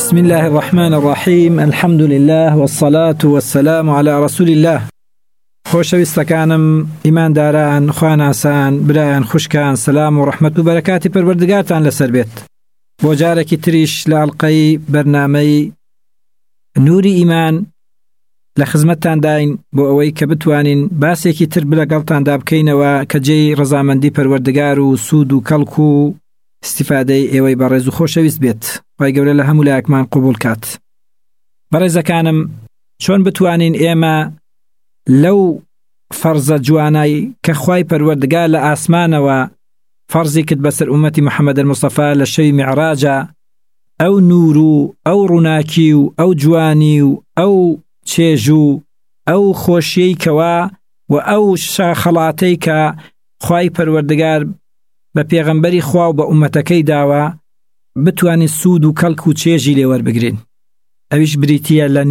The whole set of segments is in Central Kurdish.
بسم الله الرحمن الرحيم الحمد لله والصلاة والسلام على رسول الله. خۆشەویستەکانم ئیمانداران خواناسان برایان خوشکان سلام و ڕەحمەت و بەرەکاتی پەروەردگارتان لەسەر بێت. بۆ جارێکی تریش لە ئەڵقەی بەرنامەی نووری ئیمان لە خزمەتتان داین بۆ ئەوەی کە بتوانین باسێکی تر لەگەڵتاندا بکەینەوە کە جێی ڕەزامەندی پەروەردگار و سوود و کەڵک و استیفادەی ئێوەی بەڕێز و خۆشەویست بێت. خی گەورە لە هەموو لایەکمان قبول کات. بەڕێزەکانم، چۆن بتوانین ئێمە لەو فەرزە جوانای کە خوای پەروەردگار لە ئاسمانەوە فەرزی کرد بەسەر ئومەتی محەممەد الموستەفا لە شەوی میعراجە، ئەو نور و ئەو ڕووناکی و ئەو جوانی و ئەو چێژ و ئەو خۆشیەی کەوا و ئەو شاخەڵاتەی کە خوای پەروەردگار بە پێغەمبەری خوا و بە ئومەتەکەی داوە بتوانین سوود و کەڵک و چێژی لێوەربگرین. ئەویش بریتیە لە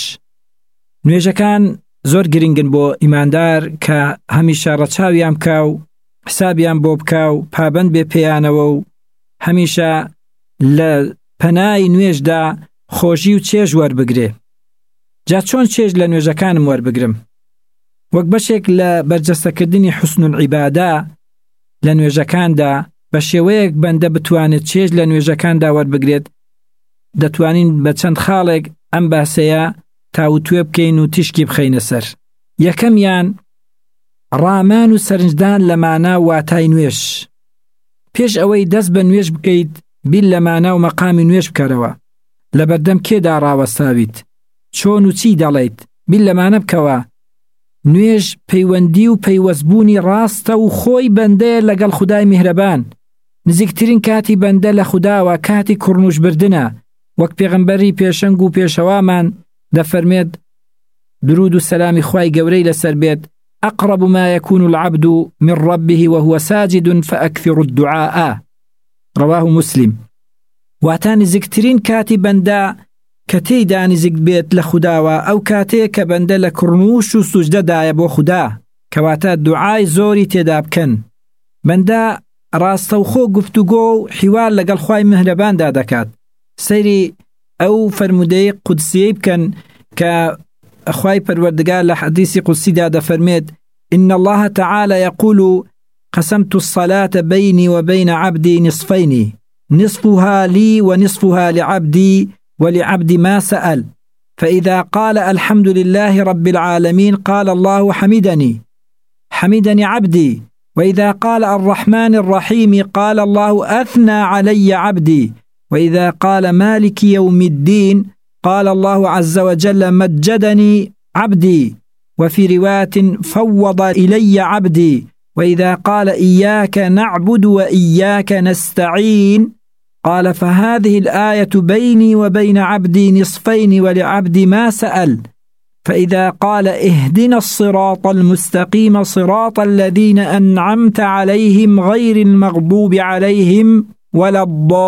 نوێژەکان زۆر گرنگن بۆ ئیماندار کە هەمیشە ڕەچاویان بکا و حسابیان بۆ بکا و پابەند بێ پێیانەوە و هەمیشە لە پەنای نوێژدا خۆشی و چێژ وەربگرێ. جا چۆن چێژ لە نوێژەکانم وەربگرم؟ وەک بەشێک لە بەرجەستەکردنی حوسن العیبادە لە نوێژەکاندا بە شێوەیەک بەندە بتوانێت چێژ لە نوێژەکاندا وەربگرێت، دەتوانین بە چەند خاڵێک ئەم باسەیە تاوتوێ بکەین و تیشکی بخەینە سەر. یەکەمیان ڕامان و سەرنجدان لە مانا واتای نوێژ. پێش ئەوەی دەست بە نوێژ بکەیت بیل لە مانا و مەقامی نوێژ بکەرەوە. لە بەردەم کێدا ڕاوەستاویت؟ چۆن و چی دەڵێیت؟ بیل لە مانە بکەوە. نوێژ پەیوەندی و پەیوەستبوونی ڕاستە و خۆی بەندەیە لەگەڵ خودای میهرەبان. نزیکترین کاتی بەندە لە خوداوە کاتی کوڕنوش بردنە، وەک پێغەمبەری پێشەنگ و پێشەوامان دەفەرمێت درود و سەلامی خوای گەورەی لەسەر بێت: أقرب ما يكون العبد من ربه وهو ساجد فأكثر الدعاء. رواه مسلم. واتان نزیکترین کاتی بەندە کە تێیدا نزیک بێت لە خوداوە ئەو کاتەیە کە بەندە لە کوڕنوش و سوجدەدایە بۆ خوددا، کەواتە دوعای زۆری تێدا بکەن. بەندە ڕاستەوخۆ گفتوگۆ و حیوار لەگەڵ خوای میهرەباندا دەکات. سەیری ئەو فەرمودەی قودسیەی بکەن کە خوای پەروەردگار لە حەدیثی قودسیدا دەفەرمێت: إن الله تعالى يقول قسمت الصلاة بيني وبين عبدي نصفين نصفها لي ونصفها لعبدي ولعبد ما سأل، فإذا قال الحمد لله رب العالمين قال الله حمدني عبدي، وإذا قال الرحمن الرحيم قال الله أثنى علي عبدي، وإذا قال مالك يوم الدين قال الله عز وجل مجدني عبدي، وفي رواية فوض إلي عبدي، وإذا قال إياك نعبد وإياك نستعين قال فهذه الآية بيني وبين عبدي نصفين ولعبدي ما سأل، فإذا قال اهدنا الصراط المستقيم صراط الذين أنعمت عليهم غير المغضوب عليهم ولا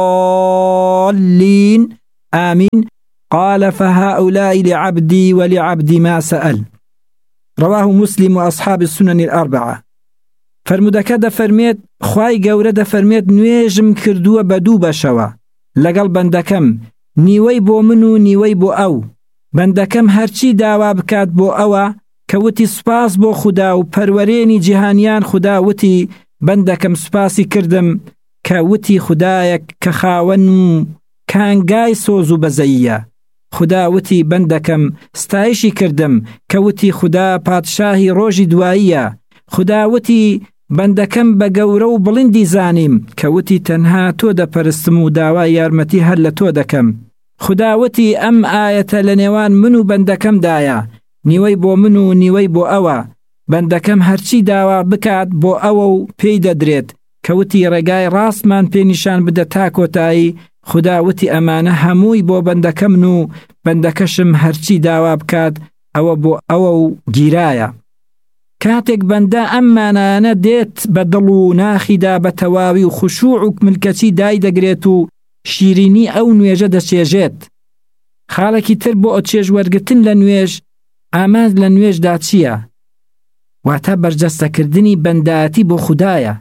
الضالين آمين قال فهؤلاء لعبدي ولعبدي ما سأل. رواه مسلم وأصحاب السنن الأربعة. فرمودەکە دەفەرمێت خوای گەورە دەفەرمێت نوێژم کردووە بە دوو بەشەوە لەگەڵ بەندەکەم، نیوەی بۆ من و نیوەی بۆ ئەو. بەندەکەم هەرچی داوا بکات بۆ ئەوە کە وتی سوپاس بۆ خوددا و پەروەرێنی جیهانیان خوددا وتی بەندەکەم سوپاسی کردم کە وتی خودایەک کە خاوەن و کانگای سۆز و بەزەییە. خوددا وتی بەندەکەم ستایشی کردم کە وتی خوددا پادشاهی ڕۆژی دواییە. خوددا وتی بەندەکەم بە گەورە و بڵندی زانیم کە وتی تەنها تۆ دەپەرستم و داوای یارمەتی هەر لە تۆ دەکەم. خوددا وتی ئەم ئاەتە لە نێوان من و بەندەکەمدایە، نیوەی بۆ من و نیوەی بۆ ئەوە. بەندەکەم هەرچی داوا بکات بۆ ئەوە و پێی دەدرێت کە وتی ڕێگای ڕاستمان پێنیشان بدە تا کۆتایی. خوددا وتی ئەمانە هەمووی بۆ بەندەکەمن و بەندەکەشم هەرچی داوا بکات ئەوە بۆ ئەوە و گیرایە. کاتێک بەندە ئەم مانایانە دێت بە دڵ و ناخیدا بە تەواوی و خوشوع و ملکەچی دای دەگرێت و شیرینی ئەو نوێژە دەچێژێت. خاڵێکی تر بۆ ئەو چێژ وەرگتن لە نوێژ ئامانج لە نوێژدا چییە؟ واتە بەرجەستەکردنی بەندایەتی بۆ خودایە.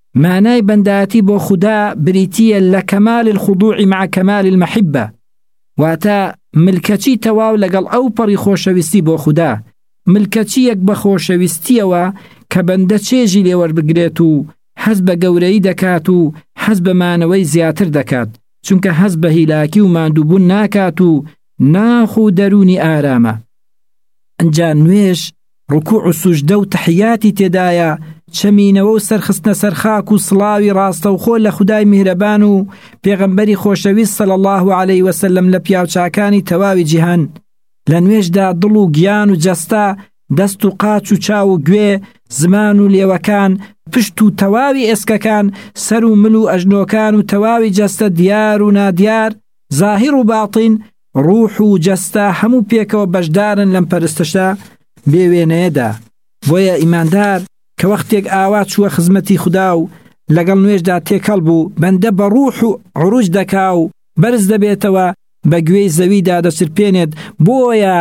مانای بەندایەتی بۆ خوددا بریتیە لە کەمال الخضوع مع کەمال المحبة. واتە ملکەچی تەواو لەگەڵ ئەو پەڕی خۆشەویستی بۆ خوددا، ملکەچیەک بە خۆشەویستیەوە کە بەندە چێژی لێوەربگرێت و حەز بە گەورەی دەکات و حەز بە مانەوەی زیاتر دەکات، چونکە حەز بە هیلاکی و ماندووبوون ناکات و ناخ و دەرونی ئارامە. ئەنجا نوێژ ڕکوع و سوژدە و تەحیاتی تێدایە، چەمینەوە و سەرخستنە سەرخاک و سڵاوی ڕاستەوخۆ لە خودای میهرەبان و پێغەمبەری خۆشەویست صلی الله علیه وسلم لە پیاوچاکانی تەواوی جیهان. لە نوێژدا دڵ و گیان و جەستا، دەست و قاچ و چاو و گوێ، زمان و لێوەکان، پشت و تەواوی ئێسکەکان، سەر و مل و ئەژنۆکان و تەواوی جەستە دیار و نادیار، زاهیر و باطین، ڕوح و جەستە هەموو پێکەوە بەشدارن لەم پەرستشە بێوێنەیەدا. بۆیە ئیماندار کە وەختێک ئاوا چووە خزمەتی خوددا و لەگەڵ نوێژدا تێکەڵ بوو، بەندە بە ڕوح و عروج دەکا و بەرز دەبێتەوە، بە گوێی زەویدا دەچرپێنێت. بۆیە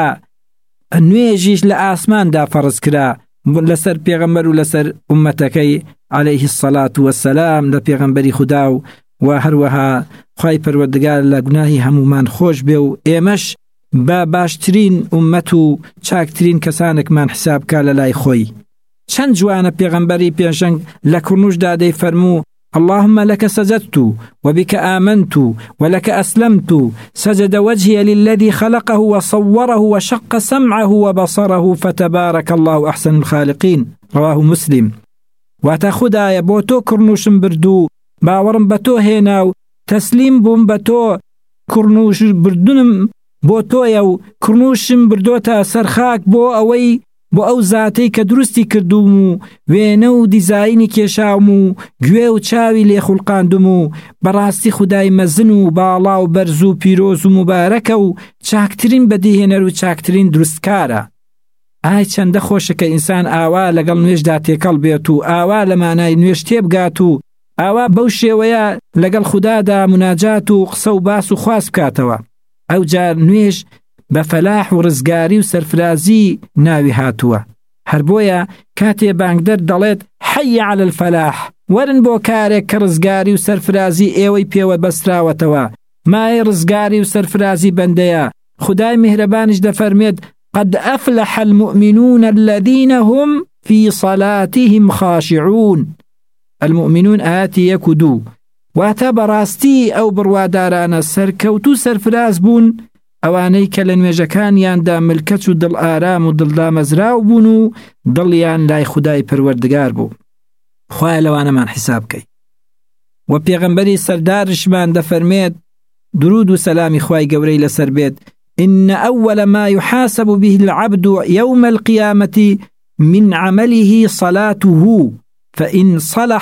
نوێژیش لە ئاسماندا فەرز کرا لەسەر پێغەمبەر و لەسەر ئومەتەکەی عەلەیه السەڵات وەسەلام، لە پێغەمبەری خوددا و هەروەها خوای پەروەردگار لە گوناهی هەمومان خۆش بێ و ئێمەش بە باشترین ئومەت و چاکترین کەسانێکمان حسابکا لە لای خۆی. چەند جوانە پێغەمبەری پێشەنگ لە کوڕنوشدا دەیفەرموو: اللهم لك سجدت وبك آمنت ولك أسلمت سجد وجهي للذي خلقه وصوره وشق سمعه وبصره فتبارك الله أحسن الخالقين. رواه مسلم. واتا خدايا بوتو كرنوشم بردو، باورم بتو هێناو، تەسلیم بووم بە تۆ، کوڕنوش بردنم بۆ تۆیە و کوڕنوشم بردۆتە سەرخاک بۆ ئەو زاتەی کە دروستی کردوم و وێنە و دیزاینی کێشاوم و گوێ و چاوی لێخولقاندم و بەڕاستی خودای مەزن و باڵا و بەرز و پیرۆز و مبارەکە و چاکترین بەدیهێنەر و چاکترین دروستکارە. ئای چەندە خۆشە کە ئینسان ئاوا لەگەڵ نوێژدا تێکەڵ بێت و ئاوا لە مانای نوێژ تێبگات و ئاوا بەو شێوەیە لەگەڵ خوددادا مناجات و قسە و باس و خواست بکاتەوە. ئەو جار نوێژ بە فەلاح و ڕزگاری و سەرفرازی ناوی هاتووە. هەر بۆیە کاتێ بانگدەر دەڵێت حەیە عەلە الفەلاح، وەرن بۆ کارێک کە ڕزگاری و سەرفرازی ئێوەی پێوە بەستراوەتەوە، مای ڕزگاری و سەرفرازی بەندەیە. خودای میهرەبانیش دەفەرمێت: قد أفلح المؤمنون الذين هم في صلاتهم خاشعون. المؤمنون آياتي يكدو واتا براستي أو برواداران سركوتو سرفراز بون، ئەوانەی کە لە نوێژەکانیاندا ملکەت و دڵ ئارام و دڵدا مەزراو بوون و دڵیان لای خودای پەروەردگار بوو. خوایە لەوانەمان حیساب بکەی. و پێغەمبەری سەردارشمان دەفەرمێت، درود و سەلامی خوای گەورەی لەسەر بێت: إن أول ما يحاسب به العبد يوم القيامة من عمله صلاته فإن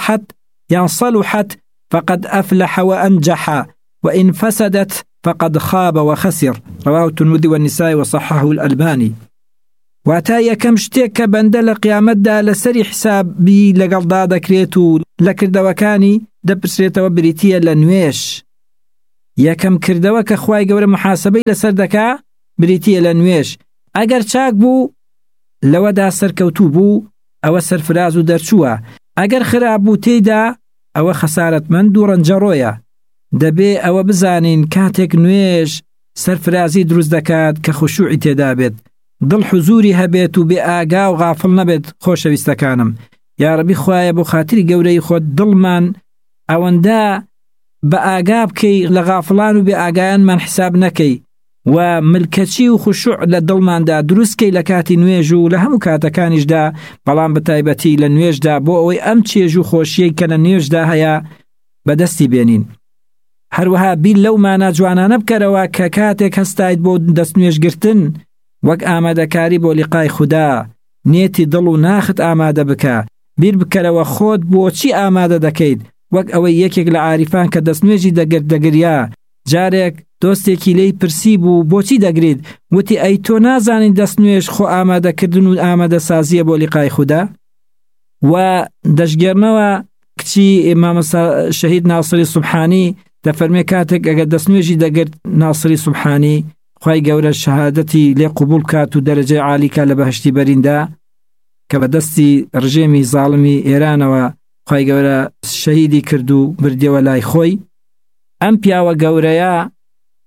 صلحت فقد أفلح وأنجح وإن فسدت فقد خاب وخسر. رواه الترمذي والنسائي وصححه الألباني. واتا یەکەم شتێک کە بەندە لە قیامەتدا لەسەری حسابی لەگەڵدا دەکرێت و لە کردەوەکانی دەپرسێتەوە بریتیە لە نوێژ. یەکەم کردەوە کە خوای گەورە محاسبەی لەسەر دەکا بریتیە لە نوێژ. ئەگەر چاک بوو لەوەدا سەرکەوتوو بوو، ئەوە سەرفراز و دەرچووە. ئەگەر خراپ بوو تێیدا، ئەوە خەسارەتمەند و ڕەنجەڕۆیە. دەبێ ئەوە بزانین کاتێک نوێژ سەرفرازی دروست دەکات کە خشوعی تێدا بێت، دڵ حزوری هەبێت و بێ ئاگا و غافڵ نەبێت. خۆشەویستەکانم، یا ڕەبی خوایە بۆ خاتری گەورەی خۆت دڵمان ئەوەندە بە ئاگا بکەی، لە غافڵان و بێ ئاگایانمان حساب نەکەی و ملکەچی و خشوع لە دڵماندا دروستکەی لە کاتی نوێژ و لە هەموو کاتەکانیشدا، بەڵام بە تایبەتی لە نوێژدا، بۆ ئەوەی ئەم چێژ و خۆشیەی کە لە نوێژدا هەیە بەدەستی بێنین. هەروەها بیل لەو مانە جوانانە بکەرەوە کە کاتێک هەستایت بۆ دەست نوێژگرتن، وەک ئامادەکاری بۆ لیقای خوددا، نێتی دڵ و ناخت ئامادە بکە. بیر بکەرەوە خۆت بۆچی ئامادە دەکەیت، وەک ئەوەی یەکێک لە عاریفان کە دەست نوێژی دەگریا، جارێک دۆستێکی لێی پرسی بوو بۆچی دەگریت، وتی ئەی تۆ نازانین دەست نوێژ خۆ ئامادەکردن و ئامادە سازیە بۆ لیقای خوددا. و دەشگێرنەوە کچی ئیمام شەهید ناصری سوبحانی دەفەرمێ کاتێک ئەگەر دەست نوێژی دەگرت ناصری سوبحانی، خوای گەورە شەهادەتی لێ قبول کات و دەرەجەی عالیکە لە بەهشتی بەریندا، کە بەدەستی ڕژێمی زاڵمی ئێرانەوە خوای گەورە شەهیدی کرد و بردیەوە لای خۆی. ئەم پیاوە گەورەیە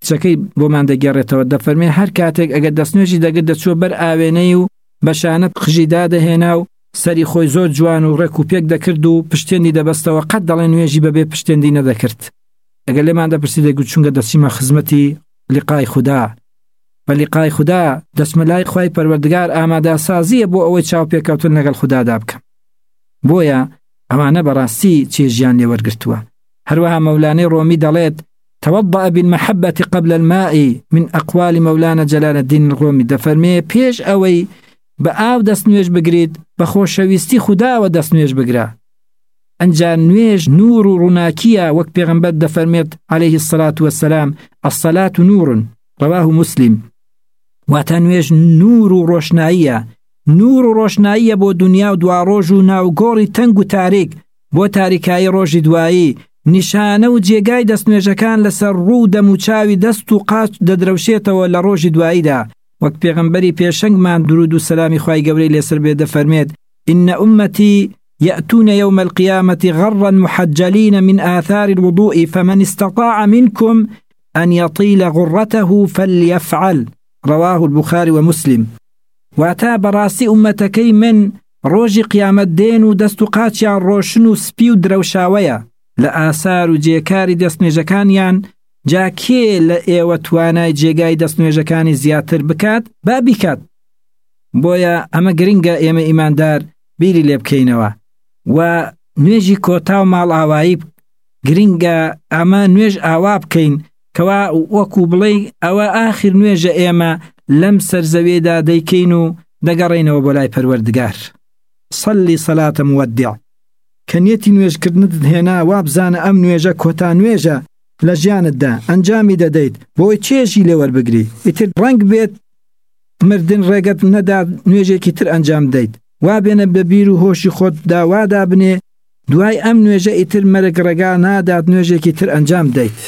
کچەکەی بۆمان دەگەڕێتەوە. دەفەرمێ هەر کاتێک ئەگەر دەستنوێژی دەگرت دەچوە بەر ئاوێنەی و بەشانە خژیدا دەهێنا و سەری خۆی زۆر جوان و ڕێک و پێک دەکرد و پشتێنی دەبەستەوە، قەت دەڵێ نوێژی بەبێ پشتێندی نەدەکرد. ئەگەر لێمان دەپرسی دەگوت چونکە دەچیمە خزمەتی لیقای خوددا، بە لیقای خوددا دەچمە لای خوای پەروەردگار ئامادەسازیە بۆ ئەوەی چاوپێکەوتن لەگەڵ خوددادا بکەم. بۆیە ئەمانە بەڕاستی چێژیان لێوەرگرتووە. هەروەها مەولانەی ڕۆمی دەڵێت توضأ بالمحبة قبل الماء من أقوال مولانا جلال الدين الرومي. دەفەرمێ پێش ئەوەی بە ئاو دەستنوێژ بگریت بە خۆشەویستی خودداوە دەستنوێژ بگرا. ئەنجا نوێژ نور و ڕووناکیە، وەک پێغەمبەر دەفەرمێت عليه الصلاة والسلام الصلاة نور رواه مسلم. واتە نوێژ نور و ڕۆشناییە، نور و ڕۆشناییە بۆ دنیا و دواڕۆژ و ناوگۆڕی تەنگ و تاریک، بۆ تاریکایی ڕۆژی دوایی. نیشانە و جێگای دەستنوێژەکان لەسەر ڕوو دەموچاوی دەست و قاچ دەدرەوشێتەوە لە ڕۆژی دواییدا، وەک پێغەمبەری پێشەنگمان درود و سەلامی خوای گەورەی لێسەر بێ دەفەرمێت إن أمتي يأتون يوم القيامة غرا محجلين من آثار الوضوء فمن استطاع منكم أن يطيل غرته فليفعل رواه البخاري ومسلم. واتا براسي أمتكي من ڕۆژی قیامەت دێن و دەست و قاچیان ڕۆشن و سپی و درەوشاوەیە لە ئاسار و جێکاری دەستنوێژەکانیان. جا کێ لە ئێوە توانای جێگای دەستنوێژەکانی زیاتر بکات با بیکات. بۆیە ئەمە گرنگە ئێمە ئیماندار بیری لێ بکەینەوە. و نوێژی کۆتا و ماڵ ئاوایی گرنگە ئەمە نوێژ ئاوا بکەین کەوا وەکو بڵێ ئەوە ئاخر نوێژە ئێمە لەم سەرزەوێدا دەیکەین و دەگەڕێنەوە بۆ لای پەروەردگار. صلی صلاة مودع. کە نیەتی نوێژکردنت هێنا وا بزانە ئەم نوێژە کۆتا نوێژە لە ژیانتدا ئەنجامی دەدەیت بۆی چێژی لێوەربگری. ئیتر ڕەنگ بێت مردن ڕێگەت نەدا نوێژێکی تر ئەنجام دەیت، وا بێنە بە بیر و هۆشی خۆت داوادا بنێ دوای ئەم نوێژە ئیتر مەرگ ڕێگا نادات نوێژێکی تر ئەنجام دەیت.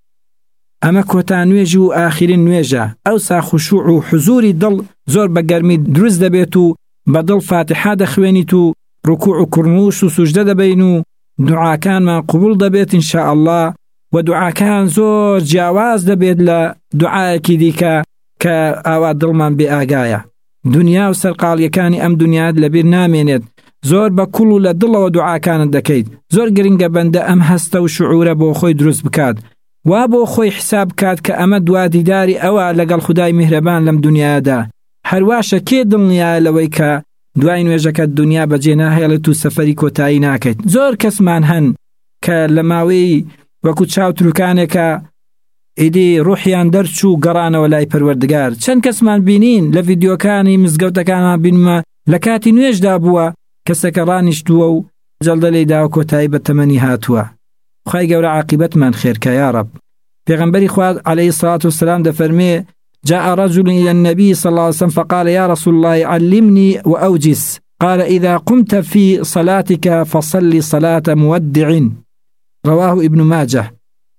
ئەمە کۆتا نوێژی و ئاخرین نوێژە. ئەوسا خوشوع و حزوری دڵ زۆر بە گەرمی دروست دەبێت و بە دڵ فاتحا دەخوێنیت و ڕکوع و کوڕنووش و سوژدە دەبین و دوعاکانمان قبول دەبێت ئینشاء الله. و دوعاکان زۆر جیاواز دەبێت لە دوعایەکی دیکە کە ئاوا دڵمان بێ ئاگایە. دنیا و سەرقاڵیەکانی ئەم دنیات لەبیر نامێنێت. زۆر بە کوڵ و لە دڵەوە دوعاکانت دەکەیت. زۆر گرنگە بەندە ئەم هەستە و شعورە بۆ خۆی دروست بکات، وا بۆ خۆی حساب بکات کە ئەمە دوادیداری ئەوە لەگەڵ خودای میهرەبان لەم دنیادا. هەرواشە کێ دڵنیایە لەوەی کە دوای نوێژەکە دنیا بەجێ ناهێڵێت و سەفەری کۆتایی ناکەیت. زۆر کەسمان هەن کە لە ماوەی وەکو چاوتروکانێکە ئیدی ڕوحیان دەرچوو گەڕانەوە لای پەروەردگار. چەند کەسمان بینین لە ڤیدیۆکانی مزگەوتەکانمان بینمە لە کاتی نوێژدا بووە کەسێکە ڕانیشتووە و جەڵدە لێدا و کۆتایی بە تەمەنی هاتووە. خوای گەورە عاقبەتمان خێرکە یا رب. پێغەمبەری خوا عەلەیهی الصلاة والسلام دەفەرمێ جاء رجل إلى النبي صلى الله عليه وسلم فقال يا رسول الله علمني وأوجز قال إذا قمت في صلاتك فصل صلاة مودع رواه ابن ماجه.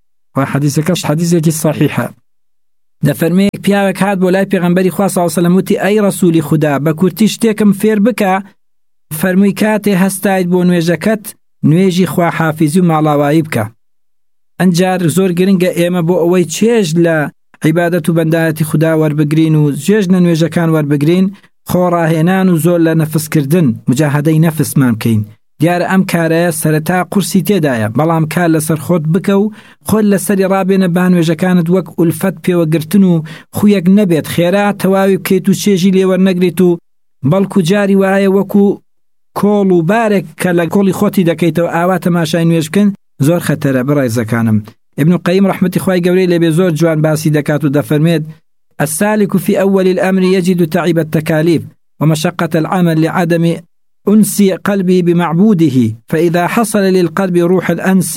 وحديثك صحيحة. دەفەرمێ پیاوێک هات بۆ لای پێغەمبەری خوا صلی الله علیه و سلم وتی ئەی ڕەسوولی خوددا بە کورتی شتێکم فێر بکە. فەرمووی کاتێ هەستایت بۆ نوێژەکەت نوێژی خواحافیزی و ماڵاوایی بکە. ئەنجار زۆر گرنگە ئێمە بۆ ئەوەی چێژ لە عیبادەت و بەندایەتی خوددا وەربگرین و چێژ لە نوێژەکان وەربگرین، خۆڕاهێنان و زۆر لە نەفسکردن مجاهدەی نەفسمان بکەین. دیارە ئەم کارەیە سەرەتا قورسی تێدایە، بەڵام کار لەسەر خۆت بکە و خۆت لەسەری ڕابێنە بانوێژەکانت وەک ئولفەت پێوەگرتن و خویەک نەبێت خێرا تەواوی بکەیت و چێژی لێوەرنەگریت و بەڵکو جاری وایە وەکو کۆڵ و بارێک کە لە کۆڵی خۆتی دەکەیتەوە ئاوا تەماشای نوێژ بکەن زۆر خەتەرە. بەڕێزەکانم ابن القيم رحمة خوای گەورەی لێبێ زۆر جوان باسی دەکات و دەفەرمێت السالك في أول الأمر يجد تعب التكاليف ومشقة العمل لعدم أنس قلبه بمعبوده، فإذا حصل للقلب روح الأنس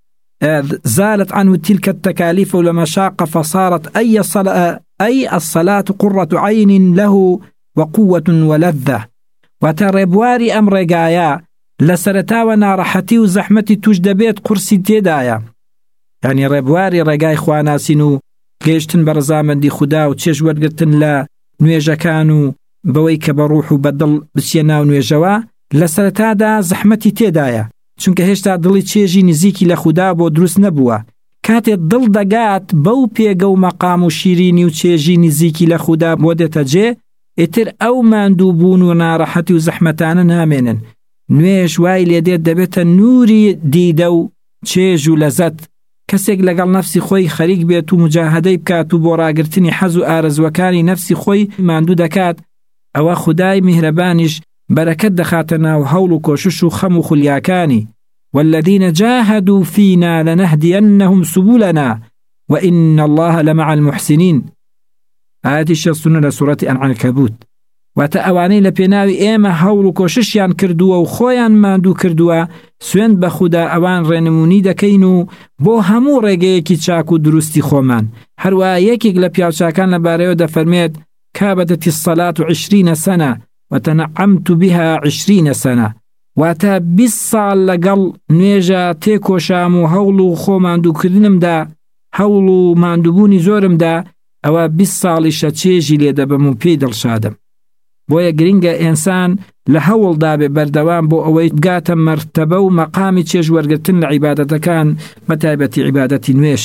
زالت عنه تلك التكاليف والمشاقة فصارت أي الصلاة قرة عين له وقوة ولذة. وتربواري أمر رقايا لسرتا ونارحتي وزحمتي تجدبيت قرسي تيدايا، يعني ربواري رقاي خواناسينو گەیشتن بە ڕەزامەندی خوددا و چێژ وەرگرتن لە نوێژەکان و بەوەی کە بە ڕوح و بەدڵ بچیە ناو نوێژەوە لە سەرەتادا زەحمەتی تێدایە، چونکە هێشتا دڵی چێژی نزیکی لە خوددا بۆ دروست نەبووە. کاتێ دڵ دەگات بەو پێگە و مەقام و شیرینی و چێژی نزیکی لە خودا بۆ دێتە جێ، ئیتر ئەو ماندوو بوون و ناڕەحەتی و زەحمەتانە نامێنن. نوێژ وای لێدێت دەبێتە نوری دیدە و چێژ و لەزەت. کەسێک لەگەڵ نەفسی خۆی خەریک بێت و مجاهدەی بکات و بۆ ڕاگرتنی حەز و ئارەزوەکانی نەفسی خۆی ماندوو دەکات، ئەوە خودای میهرەبانیش بەرەکەت دەخاتە ناو هەوڵ و کۆشش و خەم و خولیاکانی. والذين جاهدوا فينا لنهدينهم سبلنا وإن الله لمع المحسنين. آياتي 60 لسورة العنكبوت. واتە ئەوانەی لە پێناوی ئێمە هەوڵ و کۆششیان کردووە و خۆیان ماندوو کردووە، سوێند بە خودا ئەوان ڕێنمونی دەکەین و بۆ هەموو ڕێگەیەکی چاک و دروستی خۆمان. هەروە یەکێک لە پیاوچاکان لەبارەیەوە دەفەرمێت كابدت الصلاة 20 سنة وتنعمت بها 20 سنة. واتە 20 ساڵ لەگەڵ نوێژە تێکۆشام و هەوڵ و خۆ ماندووکردنمدا، هەوڵ و ماندووبوونی زۆرمدا، ئەوە 20 ساڵیشە چێژی لێ دەبم و پێی دڵشادم. بۆیە گرنگە ئینسان لە هەوڵدا بێ بەردەوام بۆ ئەوەی بگاتە مەرتەبە و مەقامی چێژ وەرگرتن لە عیبادەتەکان، بەتایبەتی عیبادەتی نوێژ.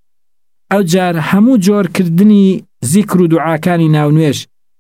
ئەو جار هەموو جۆرکردنی زیکر و دوعاکانی ناو نوێژ،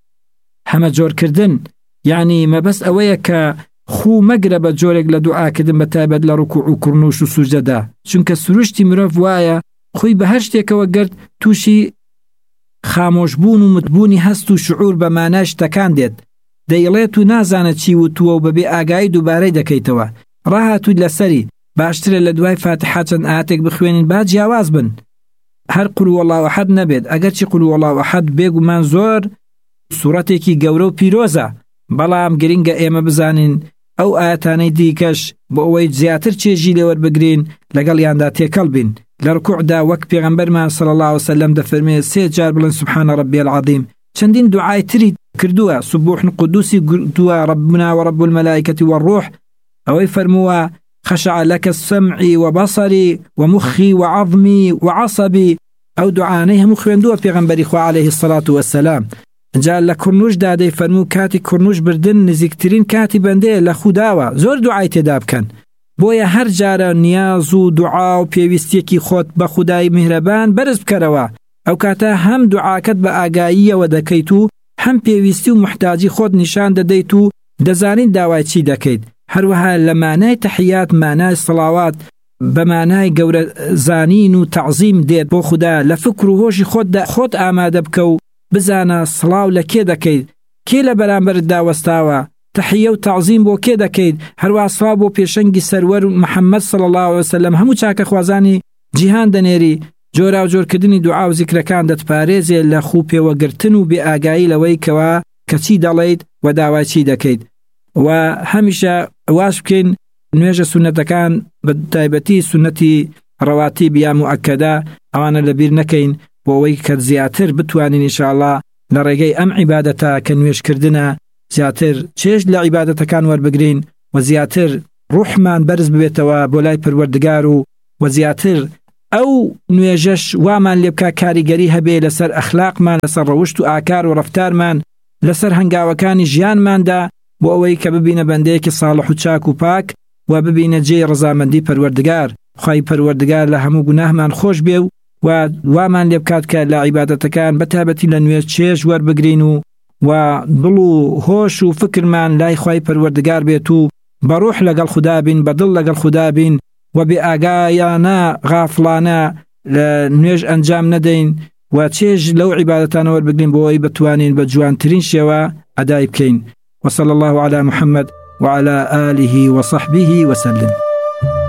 هەمە جۆرکردن یعنی مەبەست ئەوەیە کە خو مەگرە بە جۆرێک لە دوعاکردن بەتایبەت لە ڕوکوع و کوڕنوش و سوجدەدا، چونکە سروشتی مرۆڤ وایە خۆی بە هەر شتێکەوە گرت تووشی خامۆشبوون و متبوونی هەست و شعور بە مانای شتەکان دێت، دەیڵێت و نازانە چی وتووە و بەبێ ئاگایی دووبارەی دەکەیتەوە. ڕاهاتووی لەسەری باشترە لە دوای فاتحە چەند ئاەتێک بخوێنین با جیاواز بن، هەر قول وەڵاو ئەحەد نەبێت. ئەگەر چی قول وەڵاو ئەحەد بێگومان زۆر سوورەتێکی گەورە و پیرۆزە، بەڵام گرنگە ئێمە بزانین ئەو ئاەتانەی دیکەش بۆ ئەوەی زیاتر چێژی لێوەربگرین لەگەڵیاندا تێکەڵ بین. لە ڕکوعدا وەک پێغەمبەرمان صلی الله علیه وسلم دەفەرمێت 3 جار بڵێن سبحان ربی العظیم. چەندین دوعای تری کردووە، سبوح قدوسی کردووە، ربنا ورب الملائکة والروح. ئەوەی فەرمووە خشع لك السمعي وبصري ومخي وعظمي وعصبي. ئەو دوعانەی هەموو خوێندووە پێغەمبەری خوا عليه الصلاة والسلام. جا لە کوڕنوشدا دەیفەرموو کاتی کوڕنوش بردن نزیکترین کاتی بەندەیە لە خوداوە، زۆر دوعای تێدا بکەن. بۆیە هەر جارە نیاز و دوعا و پێویستیەکی خۆت بە خودای میهرەبان بەرز بکەرەوە. ئەو کاتە هەم دوعاکەت بە ئاگاییەوە دەکەیت و هەم پێویستی و محتاجی خۆت نیشان دەدەیت و دەزانین داوای چی دەکەیت. هەروەها لە مانای تەحیات مانای سڵاوات بە مانای گەورە زانین و تەعزیم دێت بۆ خوددا. لە فکر و هۆشی خۆت ئامادە بکە و بزانە سڵاو لە کێ دەکەیت، کێ لە بەرامبەرت داوەستاوە، تەحیە و تەعزیم بۆ کێ دەکەیت، هەروە سڵاو بۆ پێشەنگی سەروەر محەممەد صلی الله علیه وسلم. هەموو چاکە خوازانی جیهان دەنێری. جۆرا و جۆرکردنی دوعا و زیکرەکان دەتپارێزێ لە خوو پێوەگرتن و بێئاگایی لەوەی کەوا کەچی دەڵێیت و داوای چی دەکەیت. و هەمیشە واش بکەین نوێژە سونەتەکان بە تایبەتی سونەتی ڕەواتیب یا موئەکەدا ئەوانە لەبیر نەکەین بۆ ئەوەی کە زیاتر بتوانین ئینشاءالله لە ڕێگەی ئەم عیبادەتە کە نوێژکردنە زیاتر چێژ لە عیبادەتەکان وەربگرین و زیاتر ڕوحمان بەرز ببێتەوە بۆ لای پەروەردگار و زیاتر ئەو نوێژەش وامان لێ بکە کاریگەری هەبێ لەسەر ئەخلاقمان، لەسەر ڕەوشت و ئاکار و ڕەفتارمان، لەسەر هەنگاوەکانی ژیانماندا بۆ ئەوەی کە ببینە بەندەیەکی ساڵح و چاک و پاک و ببینە جێی ڕەزامەندی پەروەردگار. خوای پەروەردگار لە هەموو گوناهمان خۆش بێ و وامان لێ بکات کە لە عیبادەتەکان بەتابەتی لە نوێژ چێژ وەربگرین و دڵ و هۆش و فکرمان لای خوای پەروەردگار بێت و بەڕوح لەگەڵ خوددا بین، بەدڵ لەگەڵ خوددا بین و بێ ئاگایانە غافڵانە لە نوێژ ئەنجام نەدەین و چێژ لەو عیبادەتانە وەربگرین بۆ ئەوەی بتوانین بە جوانترین شێوە ئەدای بکەین. وصلى الله على محمد وعلى آله وصحبه وسلم.